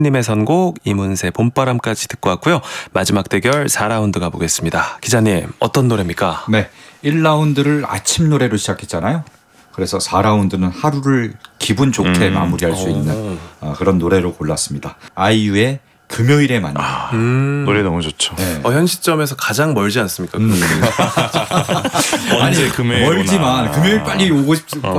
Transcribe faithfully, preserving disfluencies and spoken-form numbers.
님의 선곡 이문세 봄바람까지 듣고 왔고요. 마지막 대결 사 라운드 가보겠습니다. 기자님 어떤 노래입니까? 네, 일 라운드를 아침 노래로 시작했잖아요. 그래서 사 라운드는 하루를 기분 좋게 음. 마무리할 수 오. 있는 어, 그런 노래로 골랐습니다. 아이유의 금요일에 만나. 아, 음. 노래 너무 좋죠. 네. 어, 현 시점에서 가장 멀지 않습니까? 음. 언제 금요일 멀지만 금요일 빨리 오고 싶. 어.